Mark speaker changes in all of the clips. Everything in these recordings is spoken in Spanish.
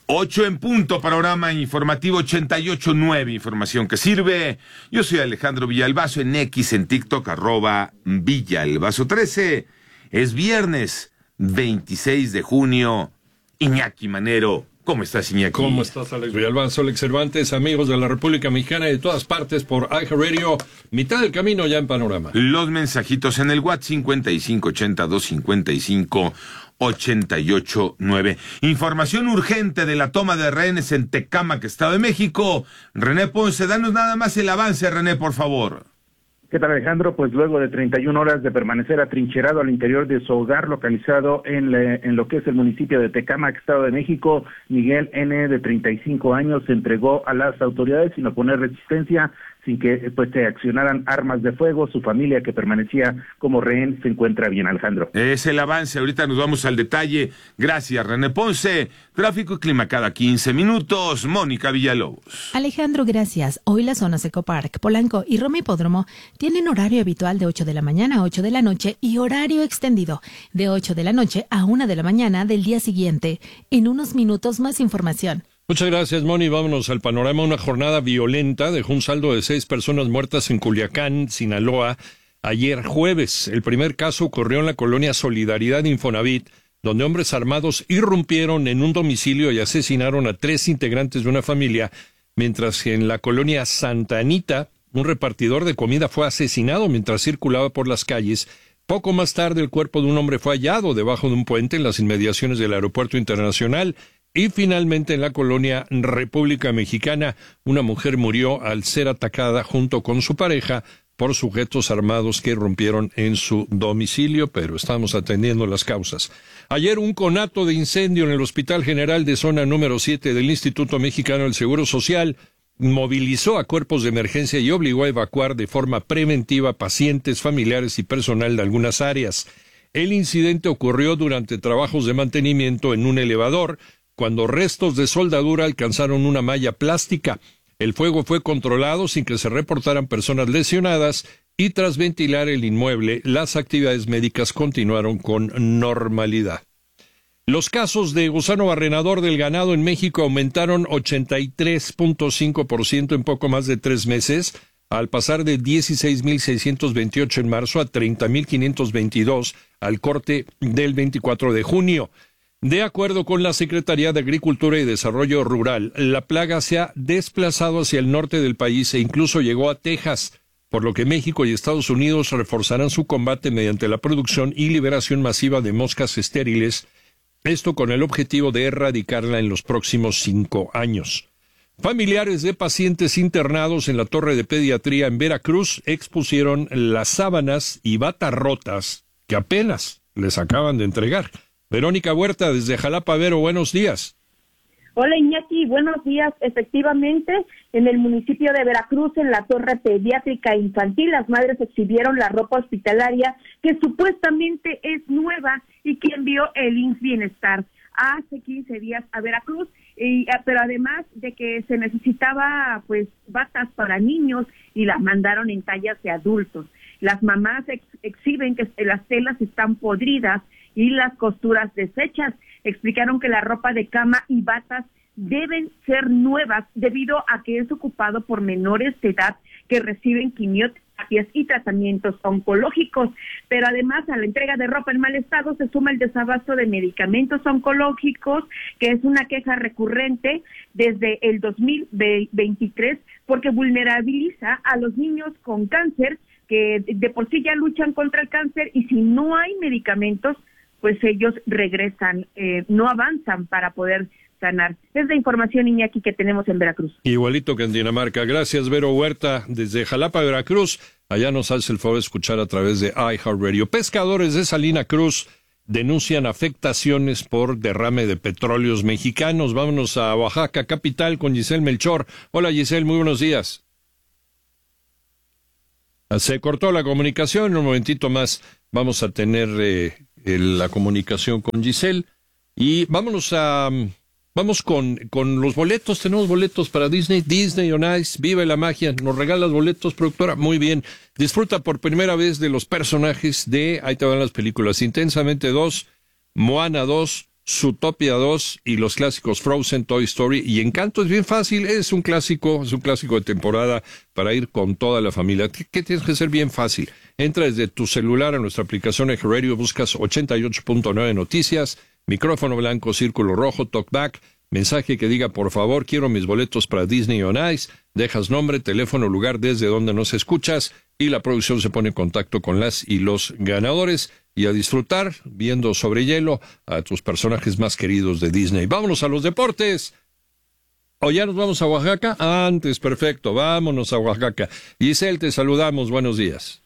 Speaker 1: 8 en punto, panorama informativo 88.9, información que sirve. Yo soy Alejandro Villalbazo en X, en TikTok, @Villalbazo13. Es viernes 26 de junio. Iñaki Manero, ¿cómo estás, Iñaki?
Speaker 2: ¿Cómo estás, Alex Villalbazo, Alex Cervantes, amigos de la República Mexicana y de todas partes por iHeartRadio? Mitad del camino ya en panorama.
Speaker 1: Los mensajitos en el WhatsApp 5580-255-88.9. Información urgente de la toma de rehenes en Tecámac, Estado de México. René Ponce, danos nada más el avance, René, por favor.
Speaker 3: ¿Qué tal, Alejandro? Pues luego de 31 horas de permanecer atrincherado al interior de su hogar localizado en lo que es el municipio de Tecámac, Estado de México, Miguel N., de 35 años, se entregó a las autoridades sin oponer resistencia, sin que se accionaran armas de fuego. Su familia, que permanecía como rehén, se encuentra bien, Alejandro.
Speaker 1: Es el avance, ahorita nos vamos al detalle. Gracias, René Ponce. Tráfico y clima cada 15 minutos. Mónica Villalobos.
Speaker 4: Alejandro, gracias. Hoy las zonas Ecopark, Polanco y Roma Hipódromo tienen horario habitual de 8 de la mañana a 8 de la noche y horario extendido de 8 de la noche a 1 de la mañana del día siguiente. En unos minutos más información.
Speaker 2: Muchas gracias, Moni. Vámonos al panorama. Una jornada violenta dejó un saldo de 6 personas muertas en Culiacán, Sinaloa, ayer jueves. El primer caso ocurrió en la colonia Solidaridad Infonavit, donde hombres armados irrumpieron en un domicilio y asesinaron a 3 integrantes de una familia, mientras que en la colonia Santa Anita, un repartidor de comida fue asesinado mientras circulaba por las calles. Poco más tarde, el cuerpo de un hombre fue hallado debajo de un puente en las inmediaciones del Aeropuerto Internacional. Y finalmente, en la colonia República Mexicana, una mujer murió al ser atacada junto con su pareja por sujetos armados que irrumpieron en su domicilio, pero estamos atendiendo las causas. Ayer, un conato de incendio en el Hospital General de Zona número 7 del Instituto Mexicano del Seguro Social movilizó a cuerpos de emergencia y obligó a evacuar de forma preventiva pacientes, familiares y personal de algunas áreas. El incidente ocurrió durante trabajos de mantenimiento en un elevador, cuando restos de soldadura alcanzaron una malla plástica. El fuego fue controlado sin que se reportaran personas lesionadas y tras ventilar el inmueble, las actividades médicas continuaron con normalidad. Los casos de gusano barrenador del ganado en México aumentaron 83.5% en poco más de 3 meses, al pasar de 16.628 en marzo a 30.522 al corte del 24 de junio. De acuerdo con la Secretaría de Agricultura y Desarrollo Rural, la plaga se ha desplazado hacia el norte del país e incluso llegó a Texas, por lo que México y Estados Unidos reforzarán su combate mediante la producción y liberación masiva de moscas estériles, esto con el objetivo de erradicarla en los próximos 5 años. Familiares de pacientes internados en la Torre de Pediatría en Veracruz expusieron las sábanas y batas rotas que apenas les acaban de entregar. Verónica Huerta, desde Jalapa, Vero, buenos días.
Speaker 5: Hola, Iñaki, buenos días. Efectivamente, en el municipio de Veracruz, en la Torre Pediátrica Infantil, las madres exhibieron la ropa hospitalaria que supuestamente es nueva y que envió el IMSS Bienestar hace 15 días a Veracruz, pero además de que se necesitaba batas para niños y las mandaron en tallas de adultos. Las mamás exhiben que las telas están podridas y las costuras deshechas. Explicaron que la ropa de cama y batas deben ser nuevas debido a que es ocupado por menores de edad que reciben quimioterapias y tratamientos oncológicos. Pero además, a la entrega de ropa en mal estado se suma el desabasto de medicamentos oncológicos, que es una queja recurrente desde el 2023 porque vulnerabiliza a los niños con cáncer, que de por sí ya luchan contra el cáncer, y si no hay medicamentos, pues ellos regresan, no avanzan para poder sanar. Es la información, Iñaki, que tenemos en Veracruz.
Speaker 2: Igualito que en Dinamarca. Gracias, Vero Huerta, desde Jalapa, Veracruz. Allá nos hace el favor de escuchar a través de iHeartRadio. Pescadores de Salina Cruz denuncian afectaciones por derrame de petróleos mexicanos. Vámonos a Oaxaca, capital, con Giselle Melchor. Hola, Giselle, muy buenos días. Se cortó la comunicación, en un momentito más vamos a tener la comunicación con Giselle y vamos con los boletos. Tenemos boletos para Disney on Ice, Vive la Magia. Nos regalas boletos, productora. Muy bien, disfruta por primera vez de los personajes de, ahí te van las películas: Intensamente 2, Moana 2, Zootopia 2 y los clásicos Frozen, Toy Story y Encanto. Es bien fácil, es un clásico de temporada para ir con toda la familia. ¿Qué tienes que hacer? Bien fácil. Entra desde tu celular a nuestra aplicación Eje Radio, buscas 88.9 Noticias, micrófono blanco, círculo rojo, talkback, mensaje que diga, por favor, quiero mis boletos para Disney on Ice, dejas nombre, teléfono, lugar desde donde nos escuchas y la producción se pone en contacto con las y los ganadores y a disfrutar viendo sobre hielo a tus personajes más queridos de Disney. Vámonos a los deportes. ¿O ya nos vamos a Oaxaca? Antes, perfecto, vámonos a Oaxaca. Giselle, te saludamos, buenos días.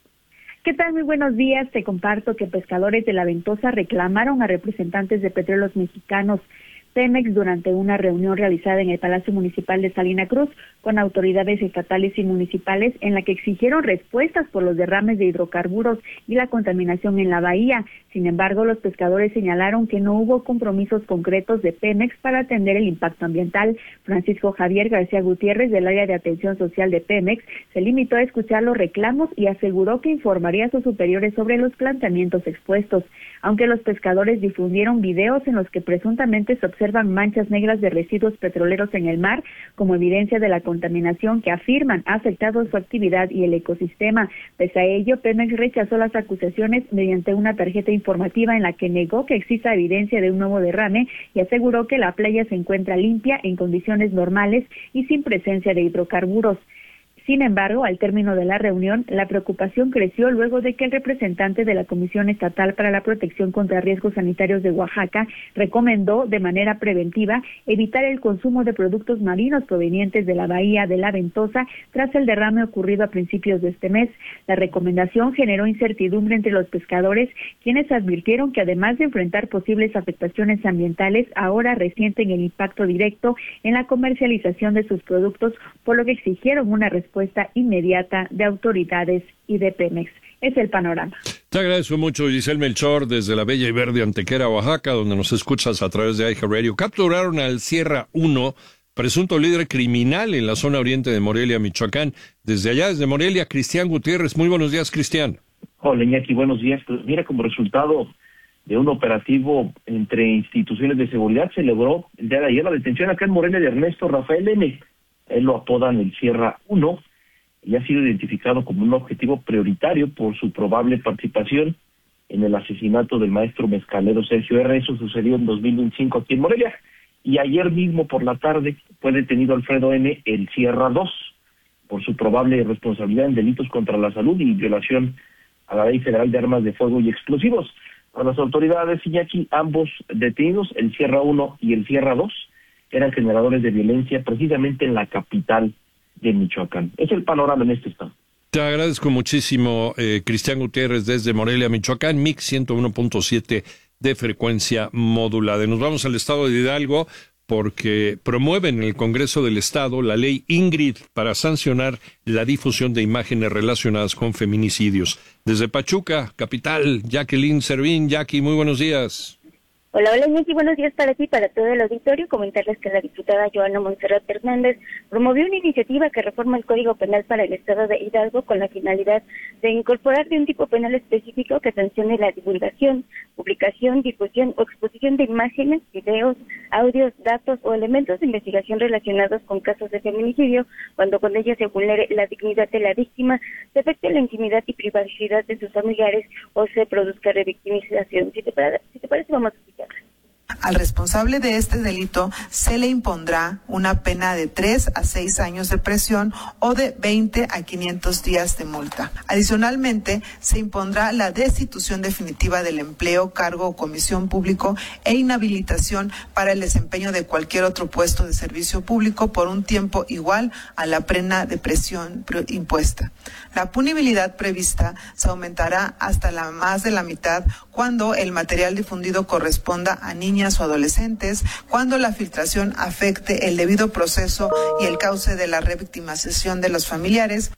Speaker 6: ¿Qué tal? Muy buenos días. Te comparto que pescadores de La Ventosa reclamaron a representantes de Petróleos Mexicanos Pemex durante una reunión realizada en el Palacio Municipal de Salina Cruz con autoridades estatales y municipales en la que exigieron respuestas por los derrames de hidrocarburos y la contaminación en la bahía. Sin embargo, los pescadores señalaron que no hubo compromisos concretos de Pemex para atender el impacto ambiental. Francisco Javier García Gutiérrez, del área de atención social de Pemex, se limitó a escuchar los reclamos y aseguró que informaría a sus superiores sobre los planteamientos expuestos. Aunque los pescadores difundieron videos en los que presuntamente se observan manchas negras de residuos petroleros en el mar como evidencia de la contaminación que afirman ha afectado su actividad y el ecosistema. Pese a ello, Pemex rechazó las acusaciones mediante una tarjeta informativa en la que negó que exista evidencia de un nuevo derrame y aseguró que la playa se encuentra limpia en condiciones normales y sin presencia de hidrocarburos. Sin embargo, al término de la reunión, la preocupación creció luego de que el representante de la Comisión Estatal para la Protección contra Riesgos Sanitarios de Oaxaca recomendó de manera preventiva evitar el consumo de productos marinos provenientes de la bahía de La Ventosa tras el derrame ocurrido a principios de este mes. La recomendación generó incertidumbre entre los pescadores, quienes advirtieron que además de enfrentar posibles afectaciones ambientales, ahora resienten el impacto directo en la comercialización de sus productos, por lo que exigieron una respuesta inmediata de autoridades y de Pemex. Es el panorama.
Speaker 2: Te agradezco mucho, Giselle Melchor, desde la bella y verde Antequera, Oaxaca, donde nos escuchas a través de Eje Radio. Capturaron al Sierra 1, presunto líder criminal en la zona oriente de Morelia, Michoacán. Desde allá, desde Morelia, Cristian Gutiérrez. Muy buenos días, Cristian.
Speaker 7: Hola, Iñaki, buenos días. Pues mira, como resultado de un operativo entre instituciones de seguridad, se logró el día de ayer la detención acá en Morelia de Ernesto Rafael N. Él lo apodan el Sierra 1 y ha sido identificado como un objetivo prioritario por su probable participación en el asesinato del maestro mezcalero Sergio R. Eso sucedió en 2025 aquí en Morelia. Y ayer mismo por la tarde fue detenido Alfredo N., el Sierra 2, por su probable responsabilidad en delitos contra la salud y violación a la Ley Federal de Armas de Fuego y Explosivos. Para las autoridades, Iñaki, ambos detenidos, el Sierra 1 y el Sierra 2, eran generadores de violencia precisamente en la capital de Michoacán. Es el panorama en este estado.
Speaker 2: Te agradezco muchísimo, Cristian Gutiérrez, desde Morelia, Michoacán, Mix 101.7 de frecuencia modulada. Nos vamos al estado de Hidalgo porque promueven en el Congreso del Estado la ley Ingrid para sancionar la difusión de imágenes relacionadas con feminicidios. Desde Pachuca, capital, Jacqueline Servín. Jackie, muy buenos días.
Speaker 8: Hola, Iñaki, buenos días para ti y para todo el auditorio. Comentarles que la diputada Joana Montserrat Hernández promovió una iniciativa que reforma el Código Penal para el Estado de Hidalgo con la finalidad de incorporar de un tipo penal específico que sancione la divulgación, publicación, difusión o exposición de imágenes, videos, audios, datos o elementos de investigación relacionados con casos de feminicidio, cuando con ello se vulnere la dignidad de la víctima, se afecte la intimidad y privacidad de sus familiares o se produzca revictimización. Si te parece, vamos a explicar.
Speaker 9: Al responsable de este delito se le impondrá una pena de 3 a 6 años de prisión o de 20 a 500 días de multa. Adicionalmente, se impondrá la destitución definitiva del empleo, cargo o comisión público e inhabilitación para el desempeño de cualquier otro puesto de servicio público por un tiempo igual a la pena de prisión impuesta. La punibilidad prevista se aumentará hasta más de la mitad cuando el material difundido corresponda a niñas o adolescentes, cuando la filtración afecte el debido proceso y el cauce de la revictimización de los familiares.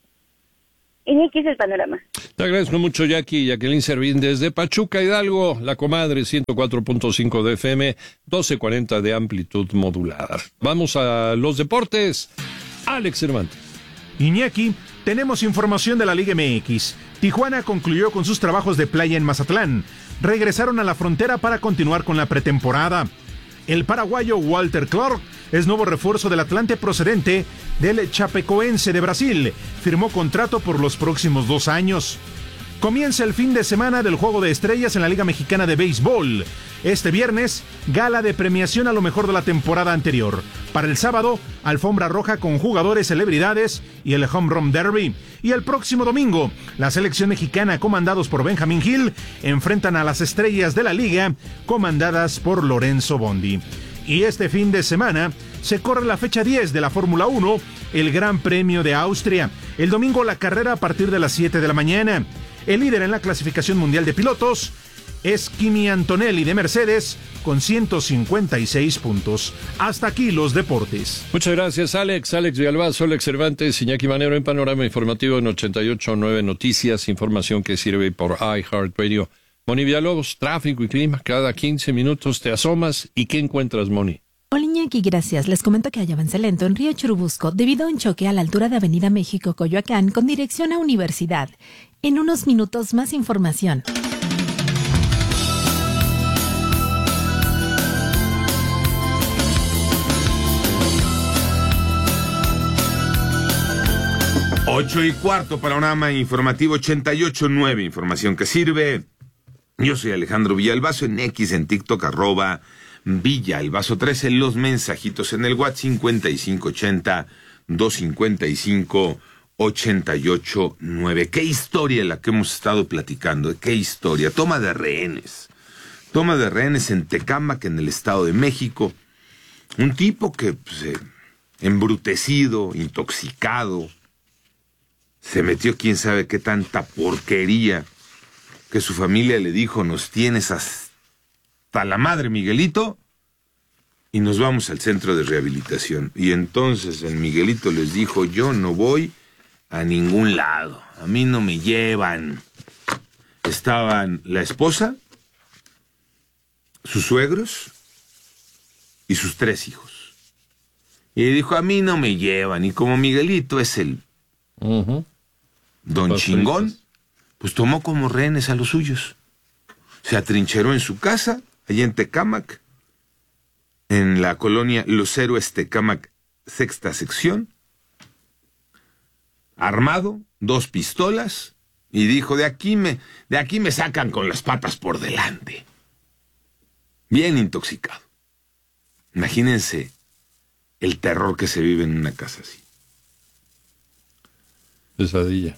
Speaker 8: Iñaki, es el panorama.
Speaker 2: Te agradezco mucho, Jackie. Jacqueline Servín desde Pachuca, Hidalgo, La Comadre, 104.5 de FM, 1240 de amplitud modulada. Vamos a los deportes. Alex Cervantes.
Speaker 10: Iñaki, tenemos información de la Liga MX. Tijuana concluyó con sus trabajos de playa en Mazatlán. Regresaron a la frontera para continuar con la pretemporada. El paraguayo Walter Clark es nuevo refuerzo del Atlante procedente del Chapecoense de Brasil. Firmó contrato por los próximos 2 años. Comienza el fin de semana del Juego de Estrellas en la Liga Mexicana de Béisbol. Este viernes, gala de premiación a lo mejor de la temporada anterior. Para el sábado, alfombra roja con jugadores, celebridades y el Home Run Derby. Y el próximo domingo, la selección mexicana, comandados por Benjamín Gil, enfrentan a las estrellas de la liga, comandadas por Lorenzo Bondi. Y este fin de semana se corre la fecha 10 de la Fórmula 1, el Gran Premio de Austria. El domingo la carrera a partir de las 7 de la mañana. El líder en la clasificación mundial de pilotos es Kimi Antonelli de Mercedes con 156 puntos. Hasta aquí los deportes.
Speaker 2: Muchas gracias, Alex Villalbazo, Alex Cervantes, Iñaki Manero en Panorama Informativo en 88.9 Noticias, información que sirve por iHeartRadio. Moni Villalobos, tráfico y clima, cada 15 minutos te asomas y ¿qué encuentras, Moni?
Speaker 4: Hola Iñaki, gracias. Les comento que hay avance lento en Río Churubusco debido a un choque a la altura de Avenida México Coyoacán con dirección a Universidad. En unos minutos más información.
Speaker 1: Ocho y cuarto, Panorama Informativo 88.9, información que sirve. Yo soy Alejandro Villalbazo, en X, en TikTok, @Villalbazo 13, los mensajitos en el WhatsApp 5580-255-88.9. Qué historia la que hemos estado platicando, qué historia. Toma de rehenes en Tecámac, en el Estado de México. Un tipo que, embrutecido, intoxicado, se metió quién sabe qué tanta porquería, que su familia le dijo, nos tienes hasta la madre, Miguelito, y nos vamos al centro de rehabilitación. Y entonces el Miguelito les dijo, yo no voy a ningún lado, a mí no me llevan. Estaban la esposa, sus suegros y sus 3 hijos. Y dijo, a mí no me llevan, y como Miguelito es el don chingón, pues tomó como rehenes a los suyos. Se atrincheró en su casa, allá en Tecámac, en la colonia Los Héroes Tecámac, 6ª sección, armado, 2 pistolas, y dijo, de aquí me sacan con las patas por delante. Bien intoxicado. Imagínense el terror que se vive en una casa así.
Speaker 2: Pesadilla.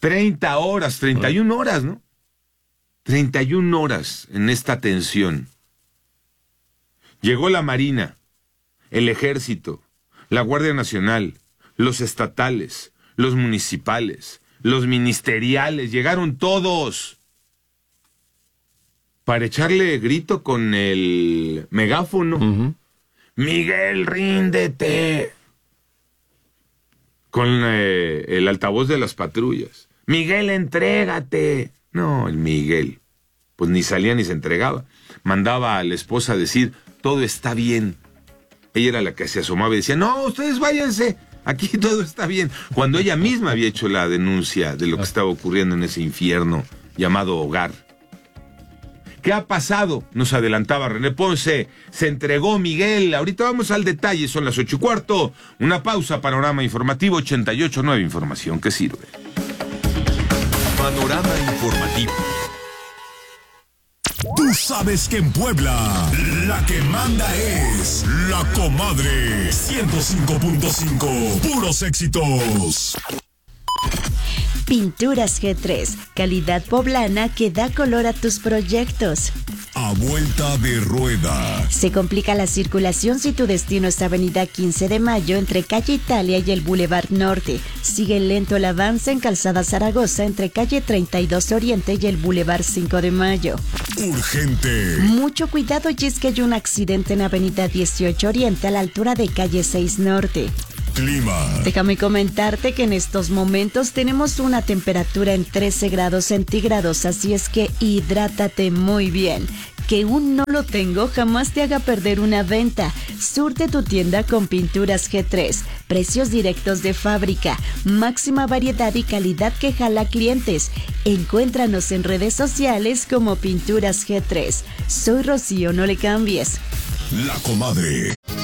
Speaker 1: 31 horas, ¿no? 31 horas en esta tensión. Llegó la Marina, el Ejército, la Guardia Nacional, los estatales, los municipales, los ministeriales, llegaron todos para echarle grito con el megáfono. Miguel, ríndete. Con el altavoz de las patrullas. Miguel, entrégate. No, el Miguel, pues ni salía ni se entregaba. Mandaba a la esposa a decir, todo está bien. Ella era la que se asomaba y decía, no, ustedes váyanse, aquí todo está bien. Cuando ella misma había hecho la denuncia de lo que estaba ocurriendo en ese infierno llamado hogar. ¿Qué ha pasado? Nos adelantaba René Ponce. Se entregó Miguel. Ahorita vamos al detalle. Son las 8:15. Una pausa. Panorama Informativo 88.9. Información que sirve.
Speaker 11: Panorama Informativo. Tú sabes que en Puebla la que manda es La Comadre 105.5. Puros éxitos.
Speaker 12: Pinturas G3, calidad poblana que da color a tus proyectos.
Speaker 11: A vuelta de rueda.
Speaker 12: Se complica la circulación si tu destino es Avenida 15 de Mayo entre Calle Italia y el Boulevard Norte. Sigue lento el avance en Calzada Zaragoza entre Calle 32 Oriente y el Boulevard 5 de Mayo.
Speaker 11: Urgente.
Speaker 12: Mucho cuidado, y es que hay un accidente en Avenida 18 Oriente a la altura de Calle 6 Norte.
Speaker 11: Clima.
Speaker 12: Déjame comentarte que en estos momentos tenemos una temperatura en 13 grados centígrados, así es que hidrátate muy bien. Que un no lo tengo jamás te haga perder una venta. Surte tu tienda con Pinturas G3. Precios directos de fábrica, máxima variedad y calidad que jala clientes. Encuéntranos en redes sociales como Pinturas G3. Soy Rocío, no le cambies.
Speaker 11: La Comadre.